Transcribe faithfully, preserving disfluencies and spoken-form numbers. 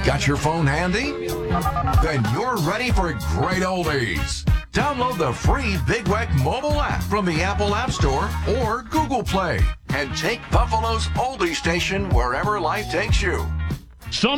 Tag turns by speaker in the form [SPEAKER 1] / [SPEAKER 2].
[SPEAKER 1] Got your phone handy? Then you're ready for great oldies. Download the free Big Weck mobile app from the Apple App Store or Google Play and take Buffalo's oldie station wherever life takes you.
[SPEAKER 2] Some